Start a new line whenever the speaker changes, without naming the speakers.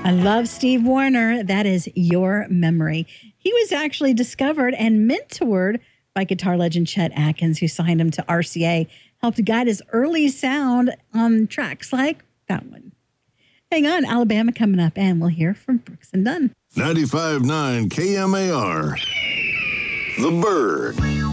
I love Steve Wariner. That is Your Memory. He was actually discovered and mentored by guitar legend Chet Atkins, who signed him to RCA, helped guide his early sound on tracks like that one. Hang on, Alabama coming up, and we'll hear from Brooks and Dunn.
95.9 KMAR. The Bird.